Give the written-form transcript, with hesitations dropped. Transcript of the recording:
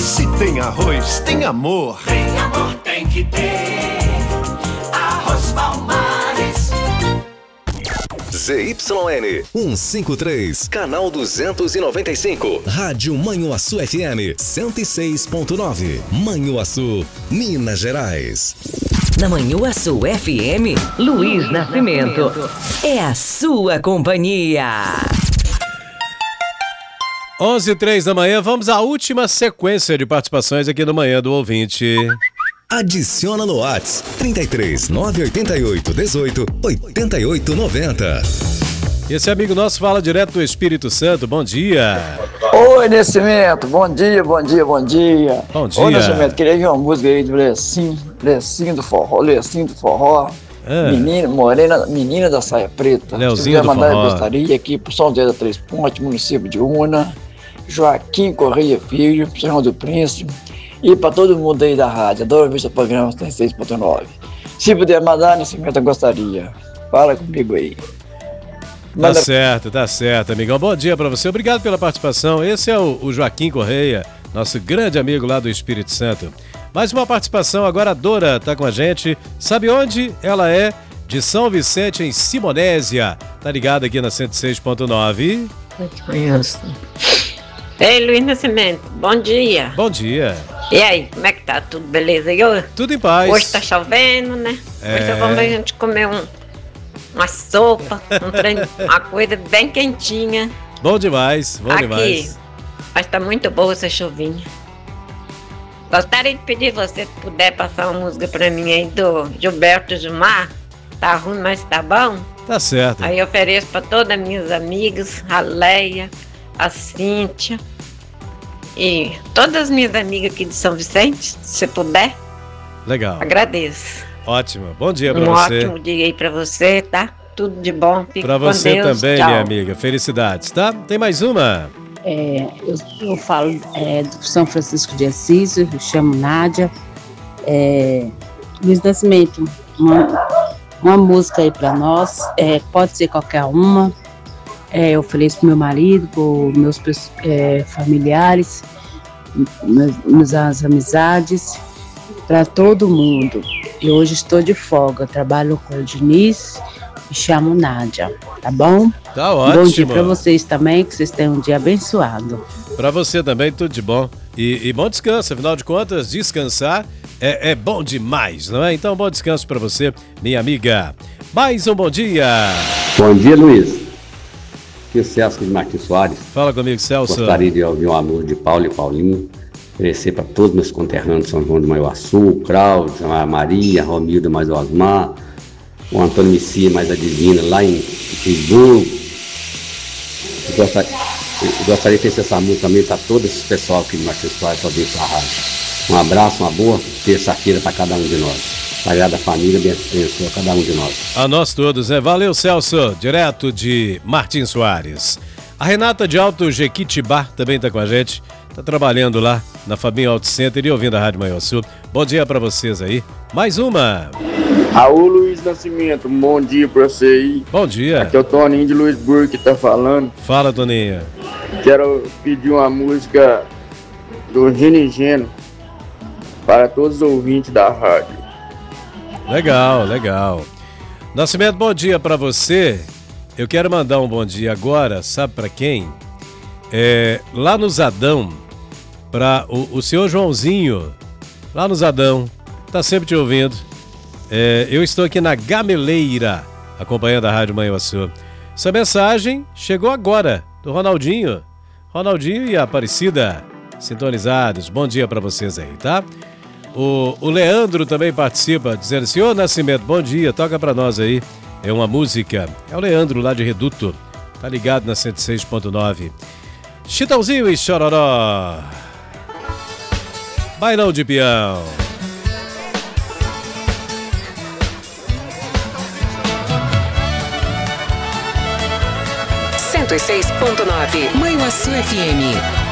Se tem arroz, tem amor. Tem amor, tem que ter Arroz Palmares. ZYN 153, canal 295, Rádio Manhuaçu FM 106.9, Manhuaçu, Minas Gerais. Na Manhuaçu FM, Luiz Nascimento é a sua companhia. 11h03 da manhã, vamos à última sequência de participações aqui no Manhã do Ouvinte. Adiciona no WhatsApp 33 988 18 88 90. Esse amigo nosso fala direto do Espírito Santo. Bom dia. Oi, Nascimento. Bom dia, bom dia, bom dia. Bom dia. Ô, Nascimento, queria ouvir uma música aí do Lecinho do Forró, Lecinho do Forró. Menina, morena, menina da saia preta. Leozinho do mandar, Forró. eu gostaria aqui pro São José da Três Pontes, município de Una, Joaquim Correia Filho, Serrão do Príncipe, e para todo mundo aí da rádio. Adoro ouvir seu programa 6.9. Se puder mandar, Nascimento, eu gostaria. Fala comigo aí. Tá certo, amigão. Bom dia pra você. Obrigado pela participação. Esse é o Joaquim Correia, nosso grande amigo lá do Espírito Santo. Mais uma participação agora. A Dora tá com a gente. Sabe onde? Ela é de São Vicente, em Simonésia. Tá ligada aqui na 106.9. Eu te conheço. Ei, Luiz Nascimento, bom dia. Bom dia. E aí, como é que tá? Tudo beleza? E hoje? Tudo em paz. Hoje tá chovendo, né? Hoje vamos a gente comer uma sopa, uma coisa bem quentinha. Bom demais, bom aqui, demais. Mas tá muito boa essa chuvinha. Gostaria de pedir você, se puder passar uma música pra mim aí do Gilberto Gilmar. Tá ruim, mas tá bom? Tá certo. Aí eu ofereço pra todas as minhas amigas, a Leia, a Cíntia e todas as minhas amigas aqui de São Vicente, se puder. Legal. Agradeço. Ótimo. Bom dia pra Um você. ótimo dia aí pra você, tá? Tudo de bom. Fique Pra com você Deus. também, Tchau. minha amiga. Felicidades, tá? Tem mais uma? Eu falo do São Francisco de Assis, eu chamo Nádia. Luiz Nascimento, uma música aí pra nós, pode ser qualquer uma. Eu ofereço pro meu marido, pros meus familiares, minhas amizades, para todo mundo. E hoje estou de folga, trabalho com o Diniz e chamo Nádia, tá bom? Tá ótimo. Bom dia para vocês também, que vocês tenham um dia abençoado. Pra você também, tudo de bom. E bom descanso, afinal de contas, descansar é bom demais, não é? Então, bom descanso pra você, minha amiga. Mais um bom dia. Bom dia, Luiz. Aqui é o Celso de Martins Soares. Fala comigo, Celso. Gostaria de ouvir uma música de Paulo e Paulinho. Oferecer para todos meus conterrâneos de São João de Manhuaçu, Cláudio, a Maria, Romildo, mais o Osmar, o Antônio Messia, mais a Divina, lá em Friburgo. Gostaria de ter essa música também para todo esse pessoal aqui de Martins Soares para ver sua rádio. Um abraço, uma boa terça-feira para cada um de nós. Sagrada Família, abençoa cada um de nós. A nós todos, né? Valeu, Celso, direto de Martins Soares. A Renata de Alto Jequitibá também tá com a gente. Tá trabalhando lá na Fabinho Auto Center e ouvindo a Rádio Manhuaçu. Bom dia pra vocês aí. Mais uma. Alô, Luiz Nascimento, um bom dia pra você aí. Bom dia. Aqui é o Toninho de Luisburgo que tá falando. Fala, Toninho. Quero pedir uma música do Gino Geno para todos os ouvintes da rádio. Legal. Nascimento, bom dia pra você. Eu quero mandar um bom dia agora, sabe pra quem? Lá no Zadão, pra o senhor Joãozinho, lá no Zadão, tá sempre te ouvindo. Eu estou aqui na Gameleira, acompanhando a Rádio Manhuaçu. Essa mensagem chegou agora, do Ronaldinho. Ronaldinho e a Aparecida, sintonizados. Bom dia pra vocês aí, tá? O Leandro também participa, dizendo: senhor Nascimento, bom dia, toca pra nós aí. É uma música. É o Leandro lá de Reduto. Tá ligado na 106.9. Chitãozinho e Chororó. Bailão de peão. Manhuaçu FM.